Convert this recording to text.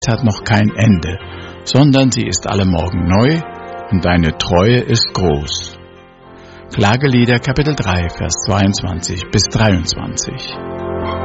hat noch kein Ende, sondern sie ist alle Morgen neu und deine Treue ist groß. Klagelieder Kapitel 3, Vers 22 bis 23.